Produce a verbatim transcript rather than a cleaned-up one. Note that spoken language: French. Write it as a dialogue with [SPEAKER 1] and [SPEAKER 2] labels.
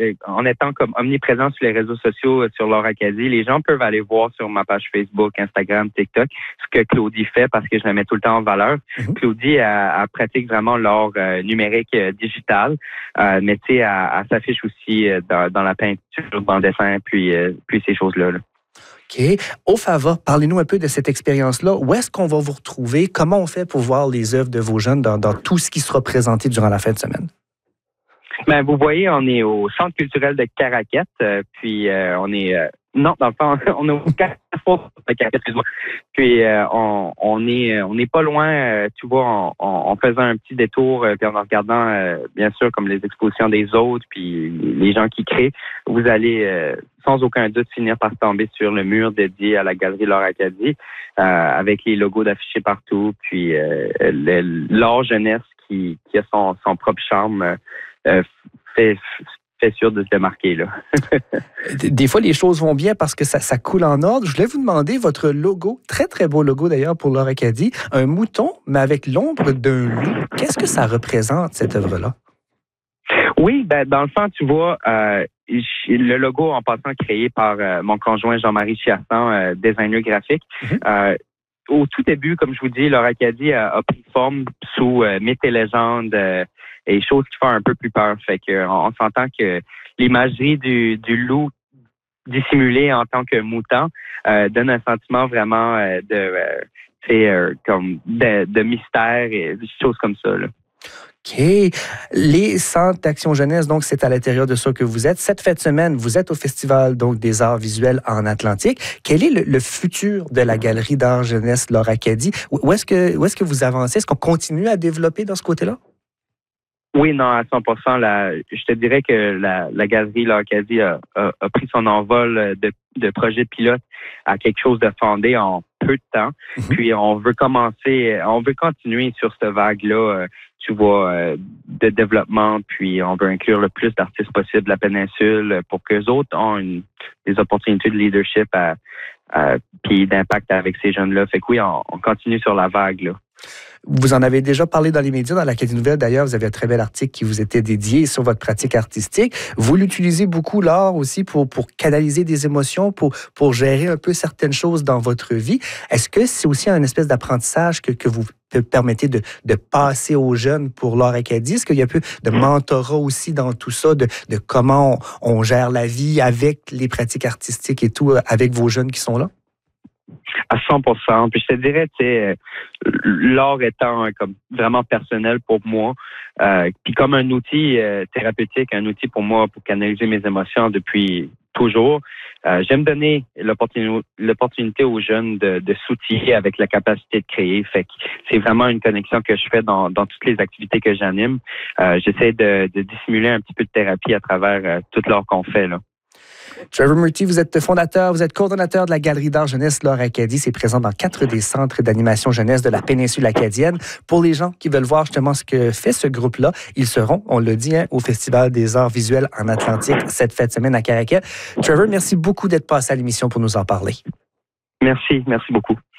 [SPEAKER 1] euh, en étant comme omniprésent sur les réseaux sociaux, euh, sur Laure Acadie, les gens peuvent aller voir sur ma page Facebook, Instagram, TikTok, ce que Claudie fait parce que je la mets tout le temps en valeur. Mm-hmm. Claudie, elle, elle pratique vraiment l'art euh, numérique euh, digital, euh, mais tu sais, elle, elle s'affiche aussi euh, dans, dans la peinture, dans le dessin, puis, euh, puis ces choses-là. Là.
[SPEAKER 2] OK. Ofava, parlez-nous un peu de cette expérience-là. Où est-ce qu'on va vous retrouver? Comment on fait pour voir les œuvres de vos jeunes dans, dans tout ce qui sera présenté durant la fin de semaine?
[SPEAKER 1] Ben, vous voyez, on est au Centre culturel de Caraquette, euh, puis euh, on est... Euh, non, dans le fond, on est au Carrefour de Caraquette, excuse-moi. Puis euh, on, on est on n'est pas loin, euh, tu vois, en, en, en faisant un petit détour, euh, puis en regardant, euh, bien sûr, comme les expositions des autres, puis les gens qui créent, vous allez euh, sans aucun doute finir par tomber sur le mur dédié à la Galerie Laure Acadie, euh, avec les logos d'affichés partout, puis euh, le, l'art jeunesse qui, qui a son, son propre charme, euh, fait, fait sûr de se démarquer, là.
[SPEAKER 2] Des fois, les choses vont bien parce que ça, ça coule en ordre. Je voulais vous demander votre logo, très, très beau logo d'ailleurs pour Laure Acadie, un mouton, mais avec l'ombre d'un loup. Qu'est-ce que ça représente, cette œuvre-là?
[SPEAKER 1] Oui, ben, dans le fond, tu vois, euh, le logo, en passant, créé par euh, mon conjoint Jean-Marie Chiasson, euh, designer graphique. Mm-hmm. Euh, au tout début, comme je vous dis, Laure Acadie a, a pris forme sous euh, mythes et légendes euh, et choses qui font un peu plus peur. Fait que on, on s'entend que l'imagerie du, du loup dissimulé en tant que mouton euh, donne un sentiment vraiment euh, de, euh, c'est euh, comme de, de mystère et des choses comme ça, là.
[SPEAKER 2] OK. Les centres d'action jeunesse, donc, c'est à l'intérieur de ça que vous êtes. Cette fin de semaine, vous êtes au Festival donc, des arts visuels en Atlantique. Quel est le, le futur de la Galerie d'art jeunesse Laure Acadie? Où est-ce que, où est-ce que vous avancez? Est-ce qu'on continue à développer dans ce côté-là?
[SPEAKER 1] Oui, non, à cent pour cent. La, je te dirais que la, la Galerie Laure Acadie a, a, a pris son envol de, de projet pilote à quelque chose de fondé en peu de temps. Mm-hmm. Puis on veut commencer, on veut continuer sur cette vague-là, tu vois, de développement. Puis on veut inclure le plus d'artistes possible de la péninsule pour qu'eux autres ont une, des opportunités de leadership à, à, puis d'impact avec ces jeunes-là. Fait que oui, on, on continue sur la vague, là.
[SPEAKER 2] Vous en avez déjà parlé dans les médias, dans l'Acadie Nouvelle. D'ailleurs, vous avez un très bel article qui vous était dédié sur votre pratique artistique. Vous l'utilisez beaucoup, l'art, aussi, pour, pour canaliser des émotions, pour, pour gérer un peu certaines choses dans votre vie. Est-ce que c'est aussi un espèce d'apprentissage que, que vous permettez de, de passer aux jeunes pour Laure Acadie? Est-ce qu'il y a un peu de mentorat aussi dans tout ça, de, de comment on, on gère la vie avec les pratiques artistiques et tout, avec vos jeunes qui sont là?
[SPEAKER 1] À cent pour cent. Puis je te dirais, tu sais, l'art étant comme vraiment personnel pour moi, euh, puis comme un outil euh, thérapeutique, un outil pour moi pour canaliser mes émotions depuis toujours. Euh, j'aime donner l'opportunité, l'opportunité aux jeunes de, de s'outiller avec la capacité de créer. Fait que c'est vraiment une connexion que je fais dans, dans toutes les activités que j'anime. Euh, j'essaie de, de dissimuler un petit peu de thérapie à travers euh, tout l'art qu'on fait, là.
[SPEAKER 2] Trevor Murty, vous êtes fondateur, vous êtes coordonnateur de la Galerie d'art jeunesse Laure Acadie. C'est présent dans quatre des centres d'animation jeunesse de la péninsule acadienne. Pour les gens qui veulent voir justement ce que fait ce groupe-là, ils seront, on l'a dit, hein, au Festival des arts visuels en Atlantique cette fin de semaine à Caraquet. Trevor, merci beaucoup d'être passé à l'émission pour nous en parler.
[SPEAKER 1] Merci, merci beaucoup.